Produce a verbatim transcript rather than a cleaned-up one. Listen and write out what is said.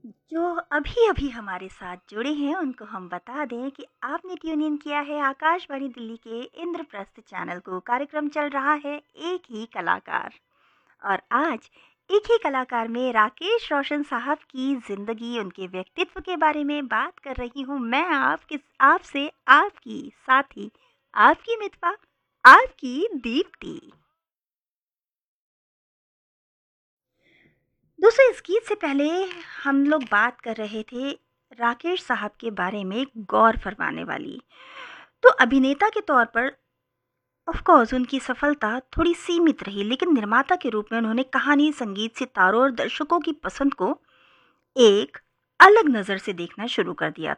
जो अभी-अभी हमारे साथ जुड़े हैं उनको हम बता दें कि आपने ट्यून इन किया है आकाशवाणी दिल्ली के इंद्रप्रस्थ चैनल को। कार्यक्रम चल रहा है एक ही कलाकार और आज एक ही कलाकार में राकेश रोशन साहब की ज़िंदगी, उनके व्यक्तित्व के बारे में बात कर रही हूँ मैं आपके आपसे, आपकी साथी, आपकी मितवा, आपकी दीप्ति। दोस्तों इस गीत से पहले हम लोग बात कर रहे थे राकेश साहब के बारे में एक गौर फरमाने वाली। तो अभिनेता के तौर पर ऑफ कोर्स उनकी सफलता थोड़ी सीमित रही, लेकिन निर्माता के रूप में उन्होंने कहानी, संगीत, सितारों और दर्शकों की पसंद को एक अलग नज़र से देखना शुरू कर दिया था।